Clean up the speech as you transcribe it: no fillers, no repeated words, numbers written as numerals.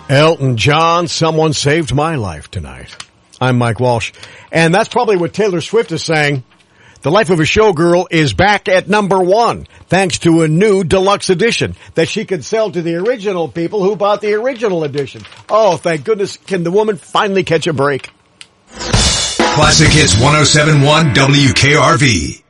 Elton John, Someone Saved My Life tonight. I'm Mike Walsh. And that's probably what Taylor Swift is saying. The Life of a Showgirl is back at number 1, thanks to a new deluxe edition that she could sell to the original people who bought the original edition. Oh, thank goodness. Can the woman finally catch a break? Classic Hits 107.1 WKRV.